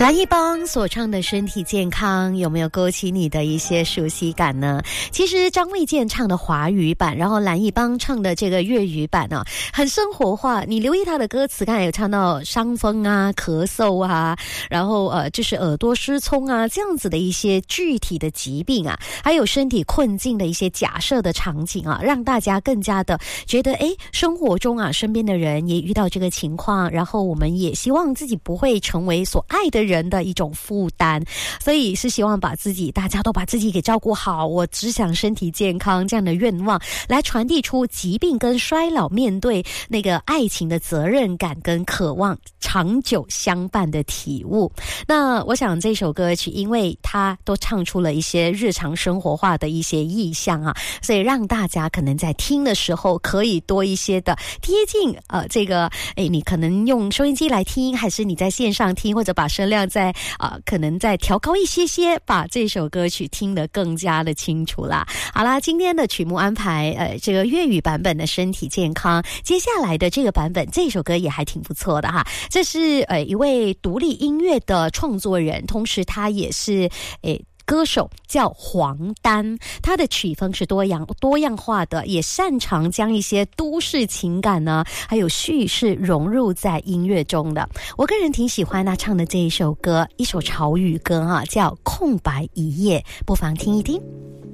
蓝一邦所唱的身体健康有没有勾起你的一些熟悉感呢？其实张卫健唱的华语版，然后蓝一邦唱的这个粤语版啊，很生活化。你留意他的歌词，刚才有唱到伤风啊、咳嗽啊，然后就是耳朵失聪啊，这样子的一些具体的疾病啊，还有身体困境的一些假设的场景啊，让大家更加的觉得生活中啊身边的人也遇到这个情况，然后我们也希望自己不会成为所爱的人的一种负担，所以是希望大家都把自己给照顾好，我只想身体健康这样的愿望，来传递出疾病跟衰老面对那个爱情的责任感跟渴望长久相伴的体悟。那我想这首歌曲因为它都唱出了一些日常生活化的一些意象啊，所以让大家可能在听的时候可以多一些的贴近这个你可能用收音机来听，还是你在线上听，或者把声量可能再调高一些，把这首歌曲听得更加的清楚啦。好啦，今天的曲目安排这个粤语版本的身体健康，接下来的这个版本，这首歌也还挺不错的哈。这是一位独立音乐的创作人，同时他也是歌手，叫黄丹，他的曲风是多样化的，也擅长将一些都市情感呢，还有叙事融入在音乐中的。我个人挺喜欢他唱的这一首歌，一首潮语歌叫《空白一夜》，不妨听一听。